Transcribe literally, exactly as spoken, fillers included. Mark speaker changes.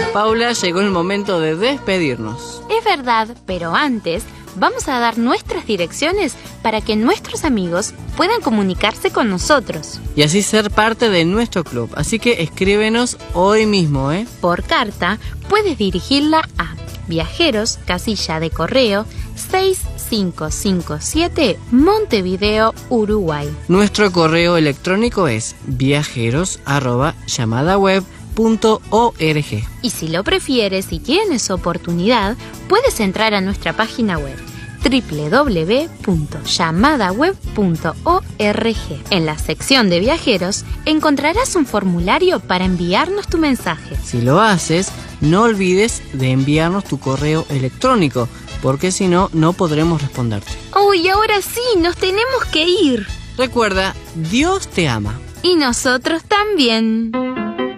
Speaker 1: Paula, llegó el momento de despedirnos.
Speaker 2: Es verdad, pero antes vamos a dar nuestras direcciones para que nuestros amigos puedan comunicarse con nosotros.
Speaker 1: Y así ser parte de nuestro club. Así que escríbenos hoy mismo, ¿eh?
Speaker 2: Por carta, puedes dirigirla a Viajeros, casilla de correo seis cinco cinco siete, Montevideo, Uruguay.
Speaker 1: Nuestro correo electrónico es viajeros arroba llamadaweb punto org.
Speaker 2: Y si lo prefieres y tienes oportunidad, puedes entrar a nuestra página web doble u doble u doble u punto llamadaweb punto org. En la sección de viajeros encontrarás un formulario para enviarnos tu mensaje.
Speaker 1: Si lo haces, no olvides de enviarnos tu correo electrónico, porque si no, no podremos responderte.
Speaker 2: Oh, y ahora sí, nos tenemos que ir.
Speaker 1: Recuerda, Dios te ama.
Speaker 2: Y nosotros también.